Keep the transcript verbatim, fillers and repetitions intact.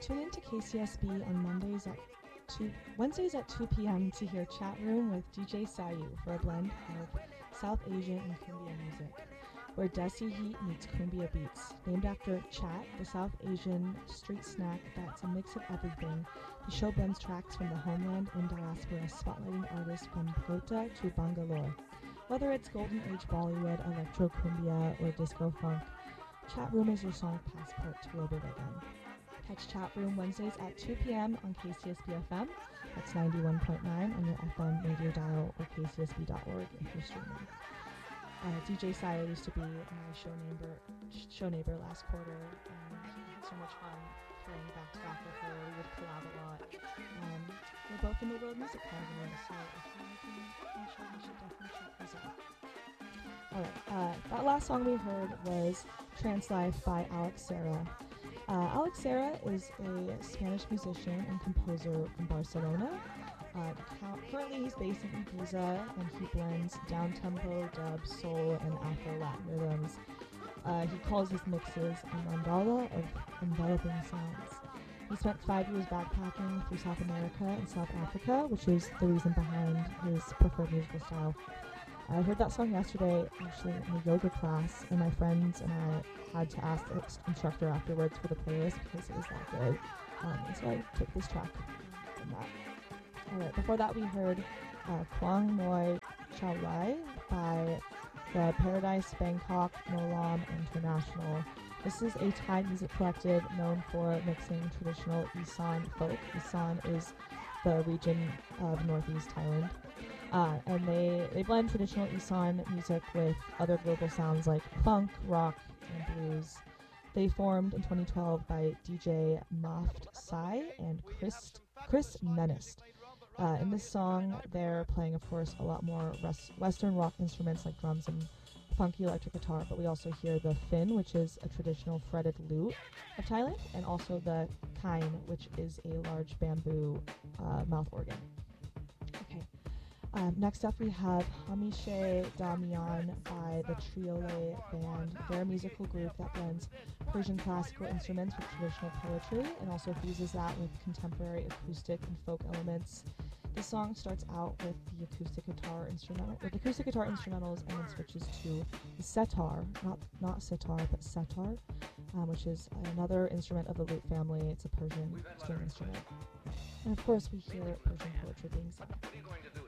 Tune in to K C S B on Mondays at two, Wednesdays at two p m to hear Chat Room with D J Sayu for a blend of South Asian and Cumbia music, where Desi Heat meets Cumbia beats. Named after Chat, the South Asian street snack that's a mix of everything, the show blends tracks from the homeland and diaspora, spotlighting artists from Bogota to Bangalore. Whether it's Golden Age Bollywood, Electro Cumbia, or Disco Funk, Chat Room is your sonic passport to Oberlegen. Catch Chat Room Wednesdays at two p m on K C S B F M, that's ninety-one point nine on your F M radio dial, or k c s b dot org if you're streaming. Uh, D J Saya used to be my show neighbor, show neighbor last quarter, and he had so much fun playing back to back with her. We would collab a lot. Um, we're both in the world music category, so if you're making my show, you should definitely check these out. Alright, uh, that last song we heard was Trance Life by Alex Serra. Uh, Alex Serra is a Spanish musician and composer from Barcelona. Uh, currently he's based in Ibiza, and he blends down-tempo, dub, soul, and Afro-Latin rhythms. Uh, he calls his mixes a mandala of enveloping sounds. He spent five years backpacking through South America and South Africa, which is the reason behind his preferred musical style. I heard that song yesterday, actually, in a yoga class, and my friends and I had to ask the instructor afterwards for the playlist because it was that good. Um, and so I took this track from that. Alright, before that we heard uh, Kwang Moi Chao Lai by the Paradise Bangkok Nolam International. This is a Thai music collective known for mixing traditional Isan folk. Isan is the region of northeast Thailand. Uh, and they, they blend traditional Isan music with other global sounds like funk, rock, and blues. They formed in twenty twelve by D J Maft Sai and Chris, Chris Menist. Uh, in this song, they're playing, of course, a lot more res- Western rock instruments like drums and funky electric guitar, but we also hear the fin, which is a traditional fretted lute of Thailand, and also the kain, which is a large bamboo uh, mouth organ. Okay. Um, next up, we have Hamishe Damian by the Triole Band. They're a musical group that blends Persian classical instruments with traditional poetry and also fuses that with contemporary acoustic and folk elements. This song starts out with the acoustic guitar instrumental, with acoustic guitar instrumentals, and then switches to the setar, not not sitar, but setar, um, which is another instrument of the lute family. It's a Persian string instrument. And of course, we hear Persian poetry being sung.